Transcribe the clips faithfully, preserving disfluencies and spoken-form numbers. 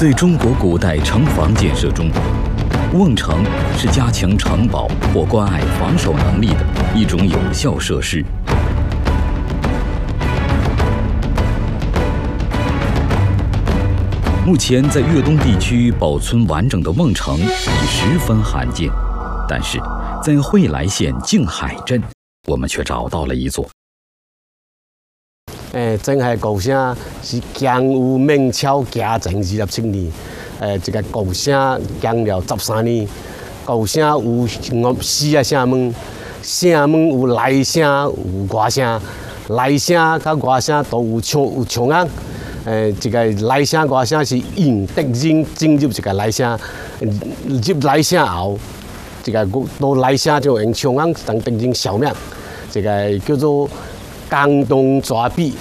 在中国古代城防建设中，瓮城是加强城堡或关隘防守能力的一种有效设施。目前在粤东地区保存完整的瓮城已十分罕见，但是在惠来县静海镇，我们却找到了一座。 诶，真系故乡是江有明朝嘉靖二十七年，诶，这个故乡建了十三年。故乡有四个城门，城门有内城有外城，内城甲外城都有墙有墙眼。诶，这个内城外城是用敌人进入这个内城，入内城后，这个到内城就用墙眼等敌人消灭。这个叫做江东抓鳖。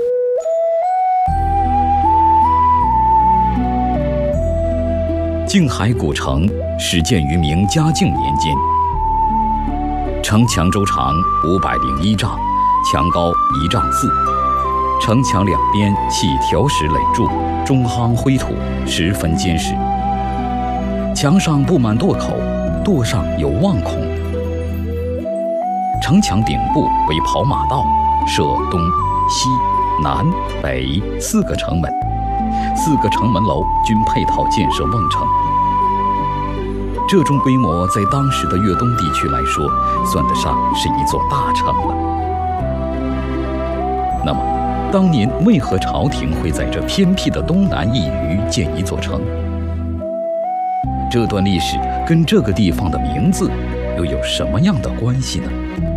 静海古城始建于明嘉靖年间，城墙周长五百零一丈，墙高一丈四，城墙两边砌条石垒柱，中夯灰土，十分坚实。墙上布满垛口，垛上有望孔。城墙顶部为跑马道，设东、西、南、北四个城门，四个城门楼均配套建设瓮城。这种规模在当时的粤东地区来说，算得上是一座大城了。那么，当年为何朝廷会在这偏僻的东南一隅建一座城？这段历史跟这个地方的名字又有什么样的关系呢？